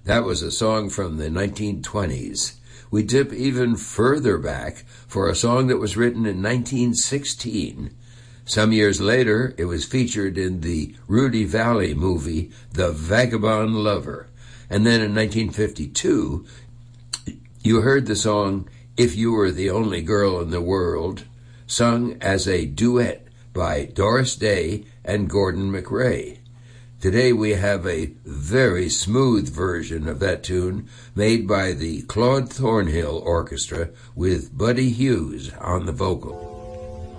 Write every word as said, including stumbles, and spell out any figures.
That was a song from the nineteen twenties. We dip even further back for a song that was written in nineteen sixteen. Some years later, it was featured in the Rudy Valley movie, The Vagabond Lover. And then in nineteen fifty-two, you heard the song, If You Were the Only Girl in the World, sung as a duet by Doris Day and Gordon MacRae. Today we have a very smooth version of that tune made by the Claude Thornhill Orchestra with Buddy Hughes on the vocal.